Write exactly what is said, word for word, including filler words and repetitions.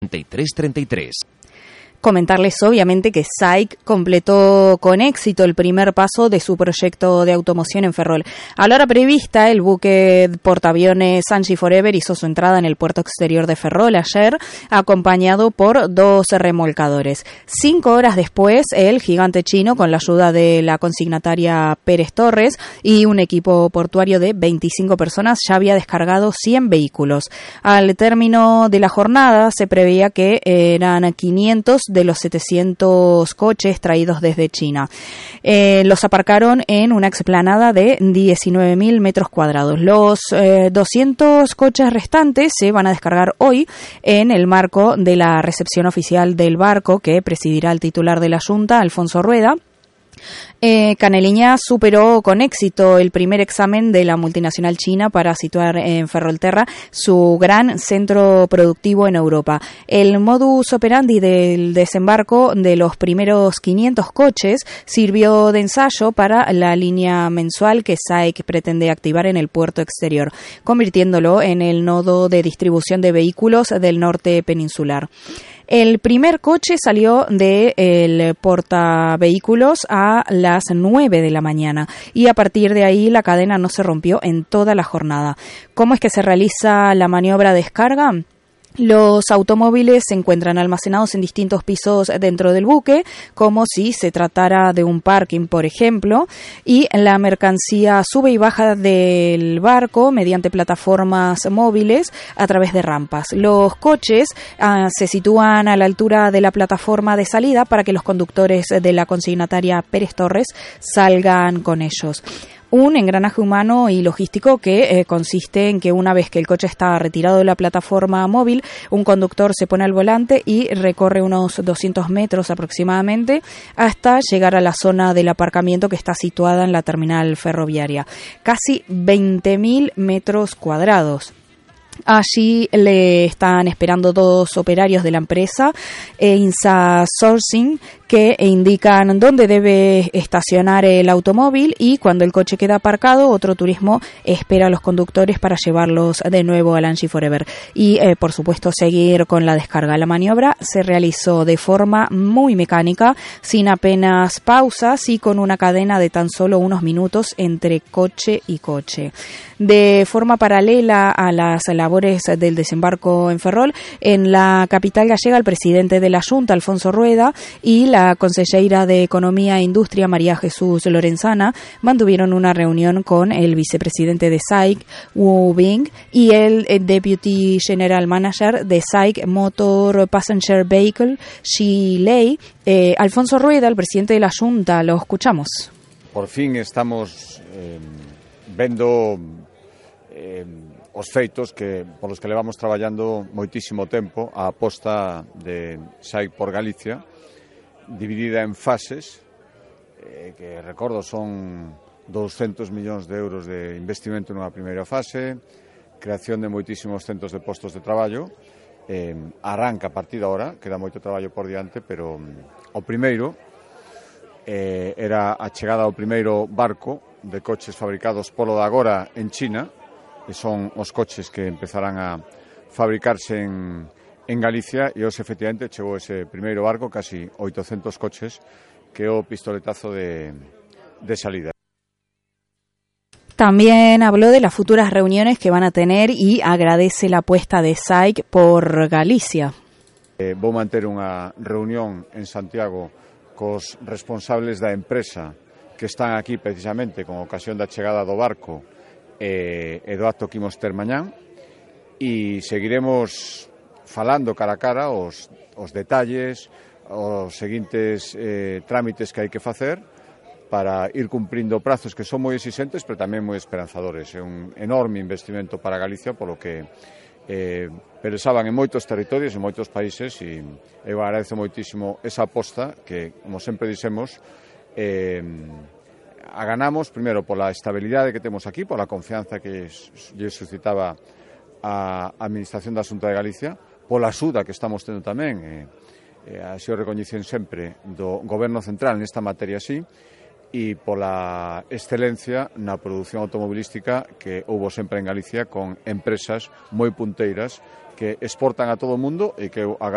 treinta y tres treinta y tres. Comentarles obviamente que S A I C completó con éxito el primer paso de su proyecto de automoción en Ferrol. A la hora prevista, el buque portaaviones Angie Forever hizo su entrada en el puerto exterior de Ferrol ayer, acompañado por dos remolcadores. Cinco horas después, el gigante chino, con la ayuda de la consignataria Pérez Torres y un equipo portuario de veinticinco personas, ya había descargado cien vehículos. Al término de la jornada, se preveía que eran quinientos de los setecientos coches traídos desde China. Eh, los aparcaron en una explanada de diecinueve mil metros cuadrados. Los eh, doscientos coches restantes se van a descargar hoy en el marco de la recepción oficial del barco que presidirá el titular de la Junta, Alfonso Rueda. Eh, Caneliña superó con éxito el primer examen de la multinacional china para situar en Ferrolterra su gran centro productivo en Europa. El modus operandi del desembarco de los primeros quinientos coches sirvió de ensayo para la línea mensual que S A I C pretende activar en el puerto exterior, convirtiéndolo en el nodo de distribución de vehículos del norte peninsular. El primer coche salió del portavehículos a las nueve de la mañana y a partir de ahí la cadena no se rompió en toda la jornada. ¿Cómo es que se realiza la maniobra de descarga? Los automóviles se encuentran almacenados en distintos pisos dentro del buque, como si se tratara de un parking, por ejemplo, y la mercancía sube y baja del barco mediante plataformas móviles a través de rampas. Los coches ah, se sitúan a la altura de la plataforma de salida para que los conductores de la consignataria Pérez Torres salgan con ellos. Un engranaje humano y logístico que eh, consiste en que una vez que el coche está retirado de la plataforma móvil, un conductor se pone al volante y recorre unos doscientos metros aproximadamente hasta llegar a la zona del aparcamiento que está situada en la terminal ferroviaria. Casi veinte mil metros cuadrados. Allí le están esperando dos operarios de la empresa, eh, INSA Sourcing, que indican dónde debe estacionar el automóvil y cuando el coche queda aparcado, otro turismo espera a los conductores para llevarlos de nuevo al Angie Forever. Y, eh, por supuesto, seguir con la descarga. La maniobra se realizó de forma muy mecánica, sin apenas pausas y con una cadena de tan solo unos minutos entre coche y coche. De forma paralela a las labores del desembarco en Ferrol, en la capital gallega, el presidente de la Junta, Alfonso Rueda, y la consellera de Economía e Industria, María Jesús Lorenzana, mantuvieron una reunión con el vicepresidente de S A I C, Wu Bing, y el, el Deputy General Manager de S A I C Motor Passenger Vehicle, Xi Lei. Eh, Alfonso Rueda, el presidente de la Junta, lo escuchamos. Por fin estamos eh, vendo eh, os feitos que por los que levamos traballando moitísimo tempo a aposta de S A I C por Galicia, dividida en fases, eh, que recordo son doscientos millóns de euros de investimento nunha primeira fase, creación de moitísimos centros de postos de traballo, eh, arranca a partir de ahora, queda moito traballo por diante, pero um, o primeiro eh, era a chegada ao primeiro barco de coches fabricados polo de agora en China, que son os coches que empezarán a fabricarse en, en Galicia, e hoxe efectivamente chegou ese primeiro barco, casi oitocentos coches, que é o pistoletazo de, de salida. También habló de las futuras reuniones que van a tener y agradece la apuesta de S A I C por Galicia. Eh, vou manter unha reunión en Santiago cos responsables da empresa que están aquí precisamente con ocasión da chegada do barco e, e do acto que imos ter mañán, e seguiremos falando cara a cara os, os detalles, os seguintes eh, trámites que hai que facer para ir cumprindo prazos que son moi exixentes, pero tamén moi esperanzadores. É un enorme investimento para Galicia, polo que eh, pensaban en moitos territorios, en moitos países, e eu agradezo moitísimo esa aposta que, como sempre dixemos, eh, a ganamos, primeiro, pola estabilidade que temos aquí, pola confianza que lle suscitaba a Administración da Xunta de Galicia, pola axuda que estamos tendo tamén, e, e así o recoñecen sempre, do Goberno Central nesta materia así, e pola excelencia na produción automobilística que houbo sempre en Galicia con empresas moi punteiras que exportan a todo o mundo e que